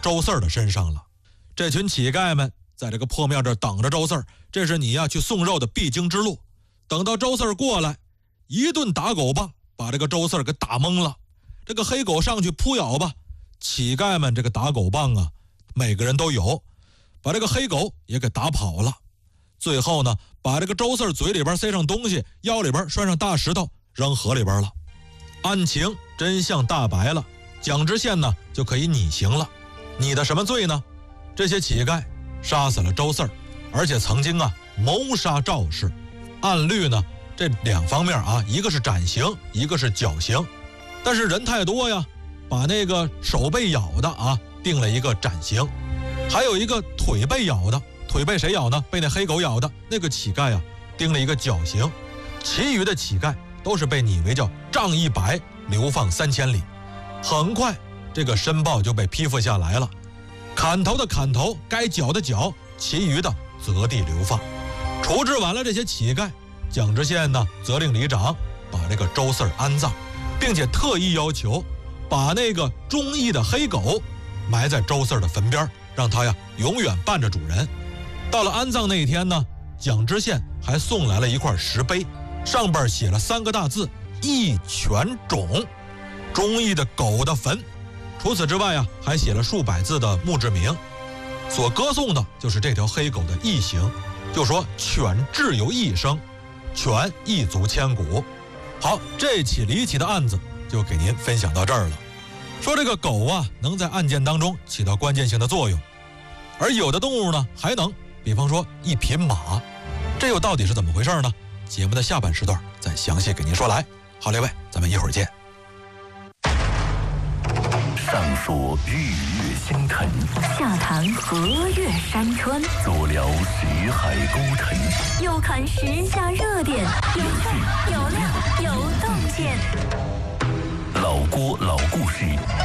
周四儿的身上了。这群乞丐们在这个破庙这儿等着周四儿，这是你呀去送肉的必经之路。等到周四儿过来，一顿打狗棒把这个周四儿给打懵了。这个黑狗上去扑咬吧，乞丐们这个打狗棒啊，每个人都有，把这个黑狗也给打跑了。最后呢，把这个周四儿嘴里边塞上东西，腰里边拴上大石头，扔河里边了。案情真相大白了，蒋知县呢就可以拟刑了。拟的什么罪呢？这些乞丐杀死了周四儿，而且曾经啊谋杀赵氏。按律呢，这两方面啊，一个是斩刑，一个是绞刑。但是人太多呀，把那个手被咬的啊定了一个斩刑，还有一个腿被咬的，腿被谁咬呢？被那黑狗咬的那个乞丐啊定了一个绞刑。其余的乞丐都是被拟为叫杖100，流放3000里。很快这个申报就被批复下来了，砍头的砍头，该绞的绞，其余的择地流放。处置完了这些乞丐，蒋知县呢责令里长把这个周四儿安葬，并且特意要求把那个忠义的黑狗埋在周四儿的坟边，让他呀永远伴着主人。到了安葬那一天呢，蒋知县还送来了一块石碑，上边写了3个大字：义犬冢，忠义的狗的坟。除此之外啊，还写了数百字的墓志铭，所歌颂的就是这条黑狗的义行，就说犬志有一生，犬一足千古。好，这起离奇的案子就给您分享到这儿了。说这个狗啊能在案件当中起到关键性的作用，而有的动物呢还能，比方说一匹马，这又到底是怎么回事呢？节目的下半时段再详细给您说来。好，各位，咱们一会儿见。 上说日月星辰， 下谈河岳山川， 左聊识海沟沉， 右看时下热点，有趣有料有洞见。 老郭老故事。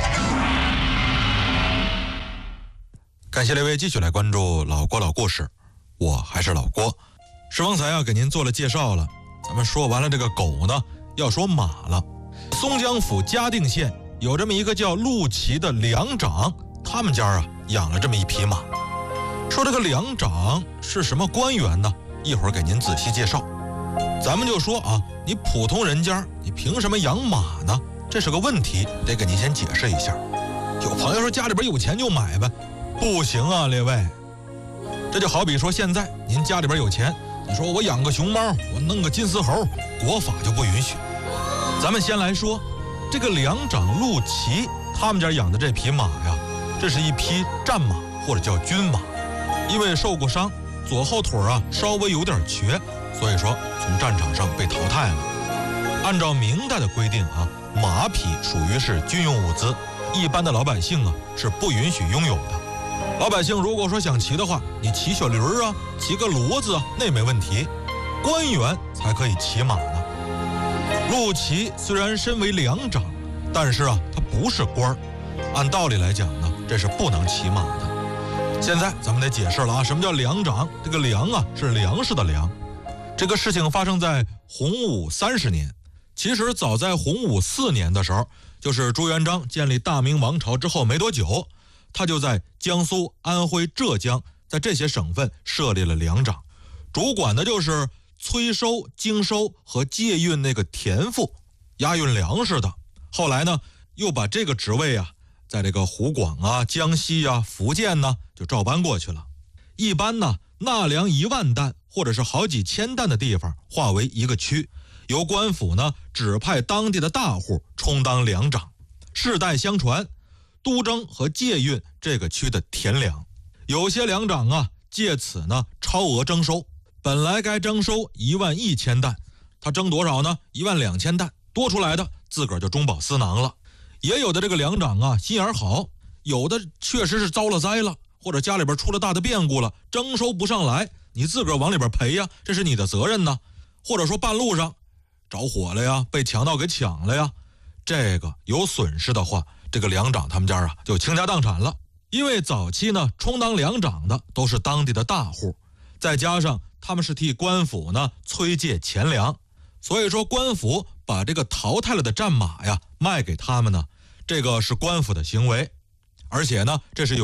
感谢各位继续来关注老郭老故事，我还是老郭。是方才给您做了介绍了，咱们说完了这个狗呢，要说马了。松江府嘉定县有这么一个叫陆琪的粮长，他们家养了这么一匹马。说这个粮长是什么官员呢？一会儿给您仔细介绍。咱们就说你普通人家你凭什么养马呢？这是个问题，得给您先解释一下。有朋友说家里边有钱就买呗，不行啊，列位。这就好比说现在您家里边有钱，你说我养个熊猫，我弄个金丝猴，国法就不允许。咱们先来说这个粮长陆琪他们家养的这匹马呀，这是一匹战马或者叫军马，因为受过伤，左后腿稍微有点瘸，所以说从战场上被淘汰了。按照明代的规定马匹属于是军用物资，一般的老百姓是不允许拥有的。老百姓如果说想骑的话，你骑小驴骑个骡子那没问题，官员才可以骑马呢。陆琪虽然身为粮长，但是他不是官儿，按道理来讲呢，这是不能骑马的。现在咱们得解释了什么叫粮长？这个粮是粮食的粮。这个事情发生在洪武30年，其实早在洪武4年的时候，就是朱元璋建立大明王朝之后没多久，他就在江苏、安徽、浙江，在这些省份设立了粮长，主管的就是催收、经收和借运那个田赋，押运粮食的。后来呢，又把这个职位在这个湖广江西福建呢，就照搬过去了。一般呢，纳粮1万担或者是好几千担的地方，划为一个区，由官府呢指派当地的大户充当粮长，世代相传，督征和借运这个区的田粮。有些粮长借此呢超额征收，本来该征收11000担，他征多少呢？12000担，多出来的自个儿就中饱私囊了。也有的这个粮长心眼好，有的确实是遭了灾了，或者家里边出了大的变故了，征收不上来，你自个儿往里边赔呀，这是你的责任呢。或者说半路上着火了呀，被强盗给抢了呀，这个有损失的话，这个粮长他们家就倾家荡产了。因为早期呢充当粮长的都是当地的大户，再加上他们是替官府呢催借钱粮，所以说官府把这个淘汰了的战马卖给他们呢，这个是官府的行为，而且呢这是有